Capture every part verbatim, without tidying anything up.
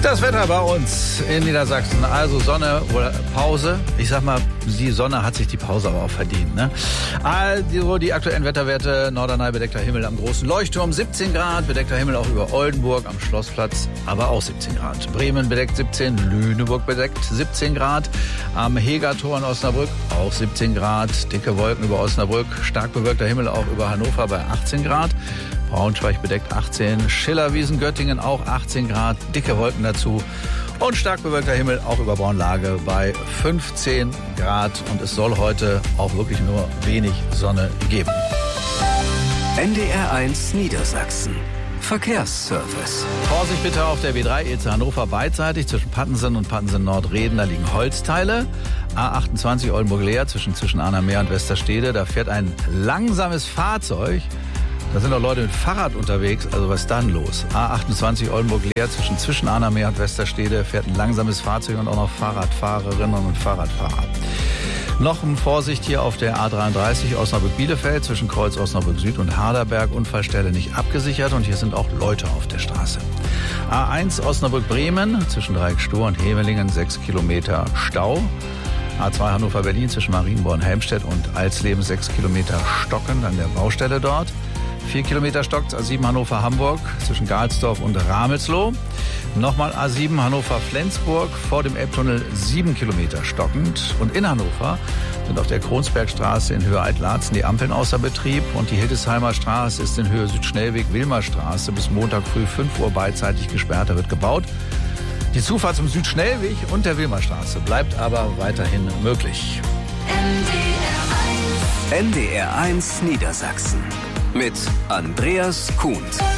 Das Wetter bei uns in Niedersachsen, also Sonne oder Pause. Ich sag mal, die Sonne hat sich die Pause aber auch verdient, ne? Also die aktuellen Wetterwerte: Norderney bedeckter Himmel am großen Leuchtturm siebzehn Grad, bedeckter Himmel auch über Oldenburg am Schlossplatz, aber auch siebzehn Grad. Bremen bedeckt siebzehn, Lüneburg bedeckt siebzehn Grad, am Hegertor in Osnabrück auch siebzehn Grad, dicke Wolken über Osnabrück, stark bewölkter Himmel auch über Hannover bei achtzehn Grad. Braunschweig bedeckt achtzehn, Schillerwiesen, Göttingen auch achtzehn Grad, dicke Wolken dazu und stark bewölkter Himmel auch über Braunlage bei fünfzehn Grad. Und es soll heute auch wirklich nur wenig Sonne geben. N D R eins Niedersachsen. Verkehrsservice. Vorsicht bitte auf der B drei E C Hannover beidseitig zwischen Pattensen und Pattensen-Nordreden. Da liegen Holzteile. A achtundzwanzig Oldenburg-Leer zwischen, zwischen Arnhem und Westerstede. Da fährt ein langsames Fahrzeug. Da sind auch Leute mit Fahrrad unterwegs, also was ist dann los? A achtundzwanzig Oldenburg-Leer zwischen, zwischen Arnhem und Westerstede fährt ein langsames Fahrzeug und auch noch Fahrradfahrerinnen und Fahrradfahrer. Noch um Vorsicht hier auf der A dreiunddreißig Osnabrück-Bielefeld zwischen Kreuz Osnabrück Süd und Haderberg. Unfallstelle nicht abgesichert und hier sind auch Leute auf der Straße. A eins Osnabrück-Bremen zwischen Dreieck Stur und Hemelingen sechs Kilometer Stau. A zwei Hannover-Berlin zwischen Marienborn, Helmstedt und Alsleben sechs Kilometer stockend an der Baustelle dort. vier Kilometer stockt A sieben Hannover-Hamburg zwischen Galsdorf und Ramelsloh. Nochmal A sieben Hannover-Flensburg vor dem Elbtunnel sieben Kilometer stockend. Und in Hannover sind auf der Kronsbergstraße in Höhe Altlarzen die Ampeln außer Betrieb. Und die Hildesheimer Straße ist in Höhe Südschnellweg-Wilmerstraße bis Montag früh fünf Uhr beidseitig gesperrt. Da wird gebaut. Die Zufahrt zum Südschnellweg und der Wilmerstraße bleibt aber weiterhin möglich. N D R eins Niedersachsen. Mit Andreas Kuhn.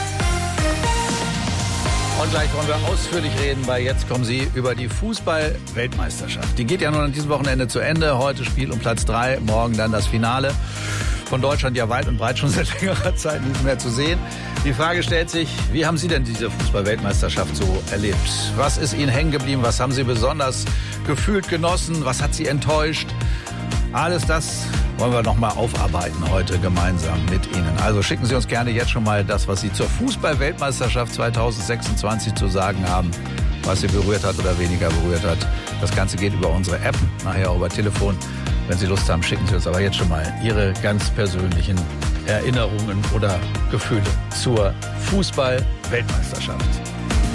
Und gleich wollen wir ausführlich reden, weil jetzt kommen Sie über die Fußball-Weltmeisterschaft. Die geht ja nun an diesem Wochenende zu Ende. Heute Spiel um Platz drei, morgen dann das Finale. Von Deutschland ja weit und breit schon seit längerer Zeit nicht mehr zu sehen. Die Frage stellt sich, wie haben Sie denn diese Fußball-Weltmeisterschaft so erlebt? Was ist Ihnen hängen geblieben? Was haben Sie besonders gefühlt genossen? Was hat Sie enttäuscht? Alles das wollen wir noch mal aufarbeiten heute gemeinsam mit Ihnen. Also schicken Sie uns gerne jetzt schon mal das, was Sie zur Fußball-Weltmeisterschaft zweitausendsechsundzwanzig zu sagen haben, was Sie berührt hat oder weniger berührt hat. Das Ganze geht über unsere App, nachher auch über Telefon. Wenn Sie Lust haben, schicken Sie uns aber jetzt schon mal Ihre ganz persönlichen Erinnerungen oder Gefühle zur Fußball-Weltmeisterschaft.